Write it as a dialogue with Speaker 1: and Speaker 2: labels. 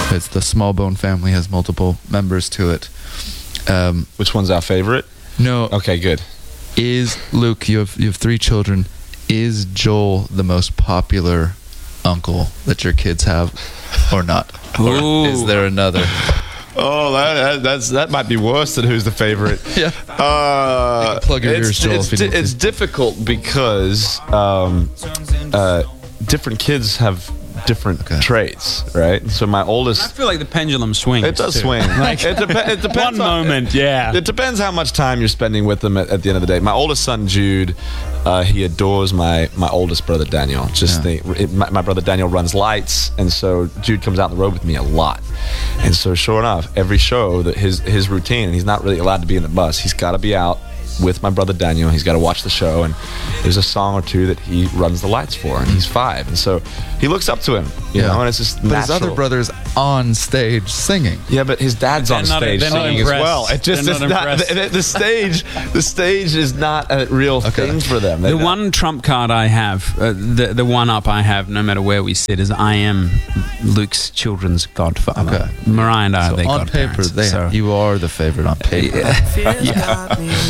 Speaker 1: It's the small bone family, has multiple members to it.
Speaker 2: Which one's our favorite?
Speaker 1: No.
Speaker 2: Okay, good.
Speaker 1: Is Luke? You have 3 children. Is Joel the most popular uncle that your kids have, or not?
Speaker 3: Ooh.
Speaker 1: Or is there another?
Speaker 2: Oh, that might be worse than who's the favorite.
Speaker 1: Yeah. Plug your ears, Joel.
Speaker 2: It's difficult because different kids have different traits, right? So my
Speaker 3: I
Speaker 2: oldest,
Speaker 3: feel like the pendulum swings.
Speaker 2: it does
Speaker 3: too.
Speaker 2: swing.
Speaker 3: Like,
Speaker 2: it depends.
Speaker 3: one moment, yeah.
Speaker 2: It depends how much time you're spending with them at the end of the day. My oldest son, Jude, he adores my oldest brother, Daniel. My brother Daniel runs lights, and so Jude comes out on the road with me a lot. And so sure enough, every show, that his routine, and he's not really allowed to be in the bus. He's got to be out with my brother Daniel. He's got to watch the show, and there's a song or two that he runs the lights for, and he's 5, and so he looks up to him, you know, and it's just
Speaker 1: but
Speaker 2: natural.
Speaker 1: his other brother's on stage singing.
Speaker 2: Yeah, but his dad's on stage singing as well. It just is not the stage. The stage is not a real thing for them.
Speaker 3: The one trump card I have, the one up I have, no matter where we sit, is I am Luke's children's godfather.
Speaker 1: Okay.
Speaker 3: Mariah and I are their
Speaker 1: on paper,
Speaker 3: godparents, so.
Speaker 1: you are the favorite on paper.
Speaker 3: Yeah.